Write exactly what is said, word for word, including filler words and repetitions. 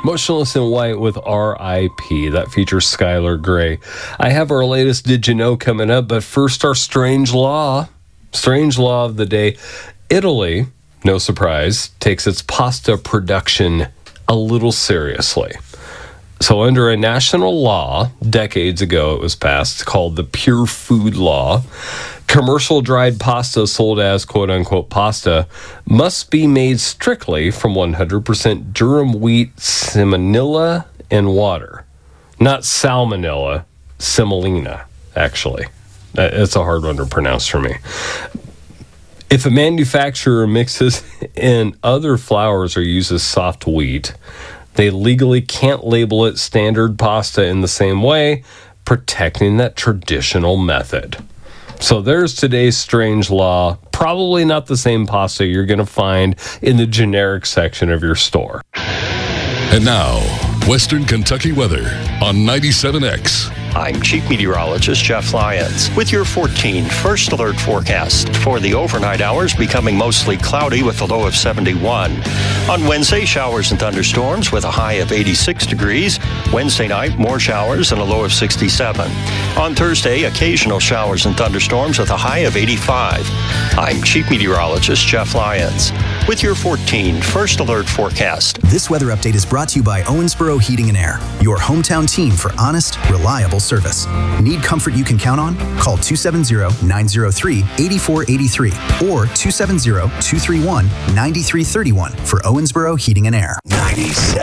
Motionless in White with R I P That features Skylar Grey. I have our latest Did You Know coming up, but first our strange law. Strange law of the day. Italy, no surprise, takes its pasta production a little seriously. So under a national law, decades ago it was passed, called the Pure Food Law, commercial dried pasta sold as quote-unquote pasta must be made strictly from one hundred percent durum wheat semolina and water. Not salmonella, semolina, actually. It's a hard one to pronounce for me. If a manufacturer mixes in other flours or uses soft wheat, they legally can't label it standard pasta in the same way, protecting that traditional method. So there's today's strange law. Probably not the same pasta you're going to find in the generic section of your store. And now, Western Kentucky weather on ninety-seven X. I'm Chief Meteorologist Jeff Lyons with your fourteen First Alert forecast. For the overnight hours, becoming mostly cloudy with a low of seventy-one. On Wednesday, showers and thunderstorms with a high of eighty-six degrees. Wednesday night, more showers and a low of sixty-seven. On Thursday, occasional showers and thunderstorms with a high of eighty-five. I'm Chief Meteorologist Jeff Lyons with your fourteen First Alert forecast. This weather update is brought to you by Owensboro Heating and Air, your hometown team for honest, reliable service. Need comfort you can count on? Call two seven zero, nine zero three, eight four eight three or two seven zero, two three one, nine three three one for Owensboro Heating and Air. ninety-seven